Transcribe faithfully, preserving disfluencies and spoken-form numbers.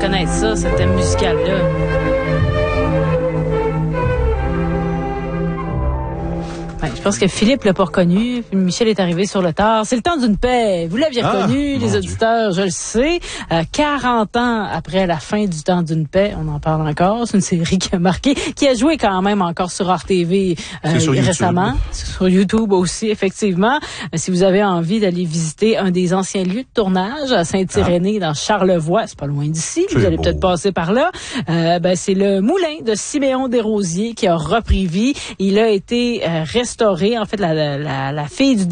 reconnaître ça, ce thème musical-là. Ouais, je pense que Philippe l'a pas reconnu. Michel est arrivé sur le tard. C'est le temps d'une paix. Vous l'aviez Ah, reconnu, les auditeurs, Dieu. Je le sais. Euh, quarante ans après la fin du temps d'une paix, on en parle encore. C'est une série qui a marqué, qui a joué quand même encore sur R T V euh, sur récemment. Sur YouTube aussi, effectivement. Euh, si vous avez envie d'aller visiter un des anciens lieux de tournage à Saint-Irénée, ah. dans Charlevoix, c'est pas loin d'ici. Vous allez beau. peut-être passer par là. Euh, ben, c'est le moulin de Siméon Desrosiers qui a repris vie. Il a été euh, restauré. En fait, la, la, la fille du